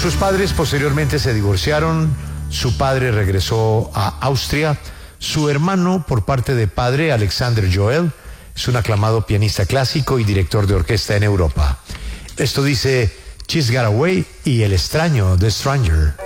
Sus padres posteriormente se divorciaron, su padre regresó a Austria, su hermano por parte de padre, Alexander Joel, es un aclamado pianista clásico y director de orquesta en Europa. Esto dice She's Got Away y El extraño, The Stranger.